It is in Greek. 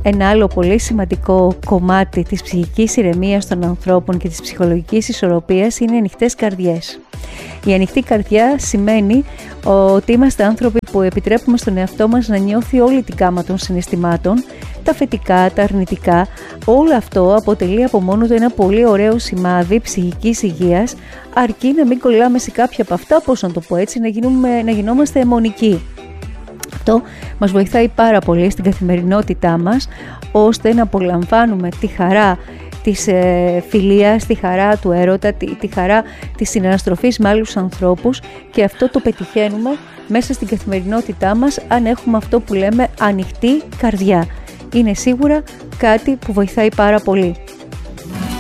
Ένα άλλο πολύ σημαντικό κομμάτι της ψυχικής ηρεμίας των ανθρώπων και της ψυχολογικής ισορροπίας είναι οι ανοιχτές καρδιές. Η ανοιχτή καρδιά σημαίνει ότι είμαστε άνθρωποι που επιτρέπουμε στον εαυτό μας να νιώθει όλη την γάμα των συναισθημάτων, τα θετικά, τα αρνητικά. Όλο αυτό αποτελεί από μόνο του ένα πολύ ωραίο σημάδι ψυχικής υγείας, αρκεί να μην κολλάμε σε κάποια από αυτά, πώς να το πω έτσι, να γινόμαστε αιμονικοί. Αυτό μας βοηθάει πάρα πολύ στην καθημερινότητά μας, ώστε να απολαμβάνουμε τη χαρά της φιλίας, τη χαρά του έρωτα, τη χαρά της συναναστροφής με άλλους ανθρώπους, και αυτό το πετυχαίνουμε μέσα στην καθημερινότητά μας αν έχουμε αυτό που λέμε ανοιχτή καρδιά. Είναι σίγουρα κάτι που βοηθάει πάρα πολύ.